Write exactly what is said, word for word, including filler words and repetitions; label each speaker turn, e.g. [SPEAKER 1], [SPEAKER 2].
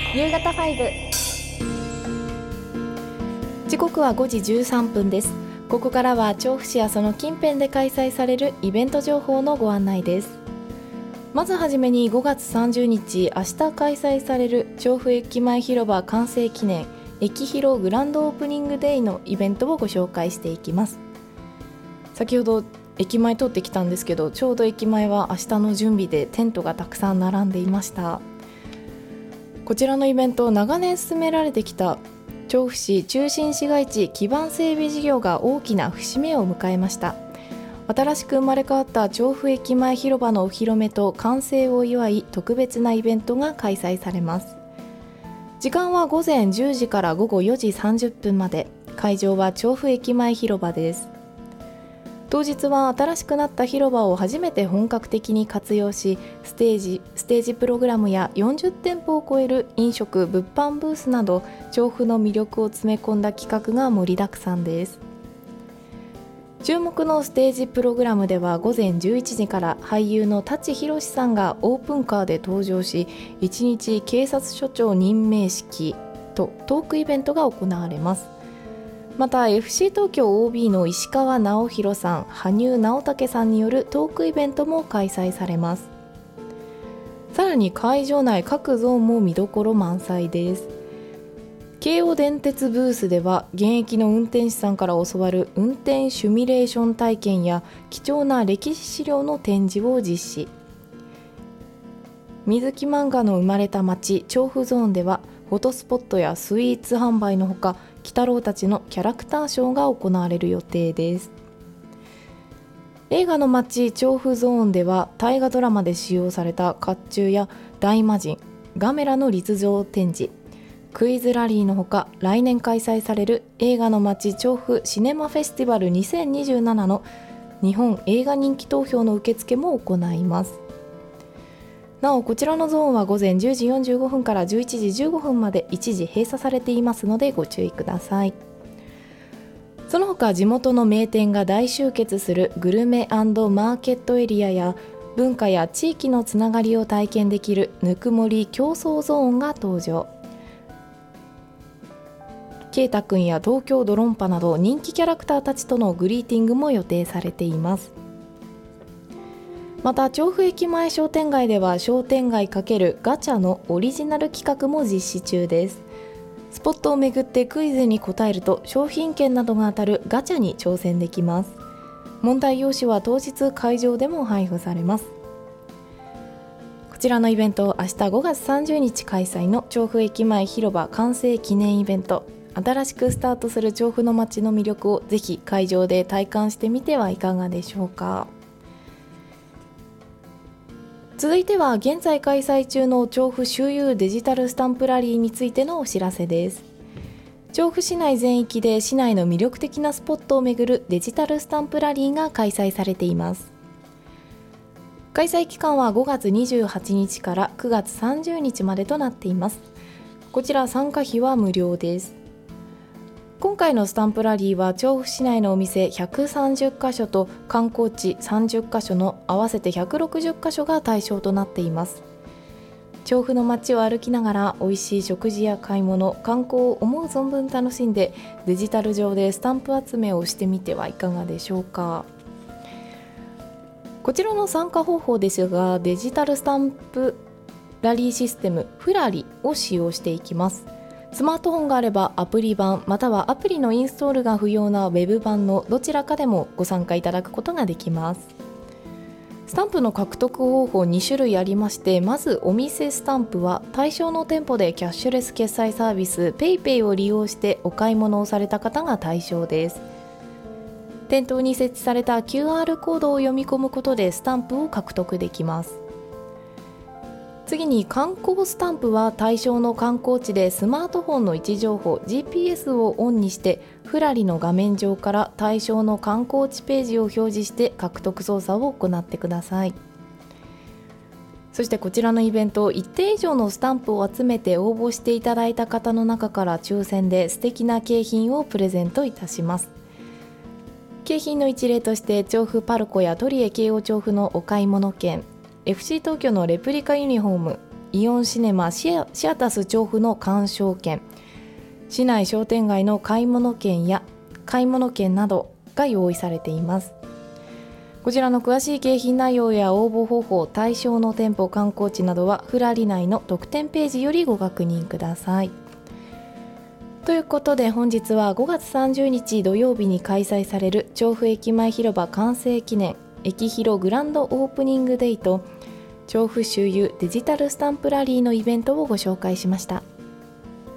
[SPEAKER 1] 夕方ファイブ、時刻はごじじゅうさんぷんです。ここからは調布市やその近辺で開催されるイベント情報のご案内です。まずはじめにごがつさんじゅうにち、明日開催される調布駅前広場完成記念駅広グランドオープニングデイのイベントをご紹介していきます。先ほど駅前通ってきたんですけど、ちょうど駅前は明日の準備でテントがたくさん並んでいました。こちらのイベント、長年進められてきた調布市中心市街地基盤整備事業が大きな節目を迎えました。新しく生まれ変わった調布駅前広場のお披露目と完成を祝い、特別なイベントが開催されます。時間はごぜんじゅうじからごごよじさんじゅっぷんまで、会場は調布駅前広場です。当日は新しくなった広場を初めて本格的に活用し、ステージ、ステージプログラムやよんじゅってんぽを超える飲食・物販ブースなど、調布の魅力を詰め込んだ企画が盛りだくさんです。注目のステージプログラムでは、ごぜんじゅういちじから俳優の舘ひろしさんがオープンカーで登場し、いちにち警察署長任命式とトークイベントが行われます。また エフシー 東京 オービー の石川直弘さん、羽生直武さんによるトークイベントも開催されます。さらに会場内各ゾーンも見どころ満載です。京王電鉄ブースでは、現役の運転士さんから教わる運転シミュレーション体験や貴重な歴史資料の展示を実施。水木漫画の生まれた町調布ゾーンでは、フォトスポットやスイーツ販売のほか、鬼太郎たちのキャラクターショーが行われる予定です。映画の街調布ゾーンでは、大河ドラマで使用された甲冑や大魔神ガメラの立像展示、クイズラリーのほか、来年開催される映画の街調布シネマフェスティバルにせんにじゅうななの日本映画人気投票の受付も行います。なお、こちらのゾーンはごぜんじゅうじよんじゅうごふんからじゅういちじじゅうごふんまで一時閉鎖されていますので、ご注意ください。その他、地元の名店が大集結するグルメ&マーケットエリアや、文化や地域のつながりを体験できるぬくもり競争ゾーンが登場。ケイタくんや東京ドロンパなど人気キャラクターたちとのグリーティングも予定されています。また、調布駅前商店街では、商店街×ガチャのオリジナル企画も実施中です。スポットをめぐってクイズに答えると商品券などが当たるガチャに挑戦できます。問題用紙は当日会場でも配布されます。こちらのイベント、明日ごがつさんじゅうにち開催の調布駅前広場完成記念イベント、新しくスタートする調布の街の魅力をぜひ会場で体感してみてはいかがでしょうか。続いては、現在開催中の調布周遊デジタルスタンプラリーについてのお知らせです。調布市内全域で市内の魅力的なスポットを巡るデジタルスタンプラリーが開催されています。開催期間はごがつにじゅうはちにちからくがつさんじゅうにちまでとなっています。こちら参加費は無料です。今回のスタンプラリーは、調布市内のお店ひゃくさんじゅっかしょと観光地さんじゅっかしょの合わせてひゃくろくじゅっかしょが対象となっています。調布の街を歩きながら美味しい食事や買い物、観光を思う存分楽しんで、デジタル上でスタンプ集めをしてみてはいかがでしょうか。こちらの参加方法ですが、デジタルスタンプラリーシステムフラリを使用していきます。スマートフォンがあればアプリ版またはアプリのインストールが不要なウェブ版のどちらかでもご参加いただくことができます。スタンプの獲得方法にしゅるいありまして、まずお店スタンプは対象の店舗でキャッシュレス決済サービス PayPay を利用してお買い物をされた方が対象です。店頭に設置された キューアール コードを読み込むことでスタンプを獲得できます。次に観光スタンプは、対象の観光地でスマートフォンの位置情報 ジーピーエス をオンにして、フラリの画面上から対象の観光地ページを表示して獲得操作を行ってください。そしてこちらのイベント、一定以上のスタンプを集めて応募していただいた方の中から抽選で素敵な景品をプレゼントいたします。景品の一例として、調布パルコやトリエ京王調布のお買い物券、エフシー 東京のレプリカユニフォーム、 イオンシネマシア、シアタス調布の鑑賞券、市内商店街の買い物券や買い物券などが用意されています。こちらの詳しい景品内容や応募方法、対象の店舗、観光地などはフラリ内の特典ページよりご確認ください。ということで本日はごがつさんじゅうにち土曜日に開催される調布駅前広場完成記念駅広グランドオープニングデーと調布周遊デジタルスタンプラリーのイベントをご紹介しました。